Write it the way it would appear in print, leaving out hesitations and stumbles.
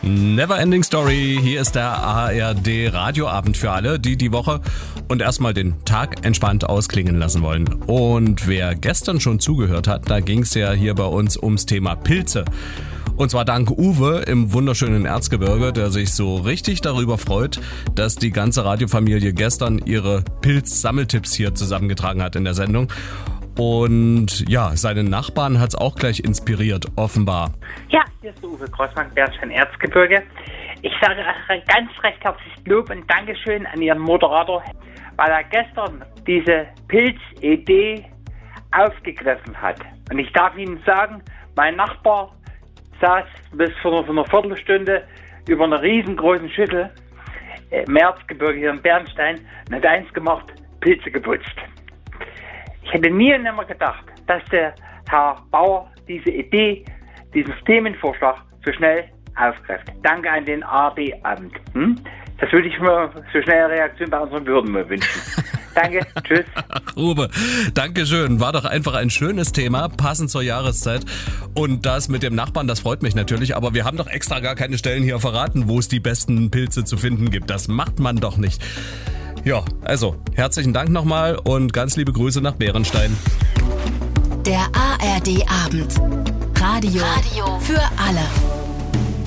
Neverending Story, hier ist der ARD Radioabend für alle, die die Woche und erstmal den Tag entspannt ausklingen lassen wollen. Und wer gestern schon zugehört hat, da ging es ja hier bei uns ums Thema Pilze. Und zwar dank Uwe im wunderschönen Erzgebirge, der sich so richtig darüber freut, dass die ganze Radiofamilie gestern ihre Pilz-Sammeltipps hier zusammengetragen hat in der Sendung. Und ja, seinen Nachbarn hat's auch gleich inspiriert, offenbar. Ja, hier ist der Uwe Grossmann, Bernstein Erzgebirge. Ich sage ganz recht herzliches Lob und Dankeschön an Ihren Moderator, weil er gestern diese Pilzidee aufgegriffen hat. Und ich darf Ihnen sagen, mein Nachbar saß bis vor einer Viertelstunde über einer riesengroßen Schüssel im Erzgebirge hier in Bernstein und hat eins gemacht, Pilze geputzt. Ich hätte nie und nimmer gedacht, dass der Herr Bauer diese Idee, diesen Themenvorschlag so schnell aufgreift. Danke an den ARD-Abend. Das würde ich mir so schnell eine Reaktion bei unseren Bürgern mal wünschen. Danke, tschüss. Uwe, danke schön. War doch einfach ein schönes Thema, passend zur Jahreszeit. Und das mit dem Nachbarn, das freut mich natürlich. Aber wir haben doch extra gar keine Stellen hier verraten, wo es die besten Pilze zu finden gibt. Das macht man doch nicht. Ja, also herzlichen Dank nochmal und ganz liebe Grüße nach Bärenstein. Der ARD-Abend. Radio für alle.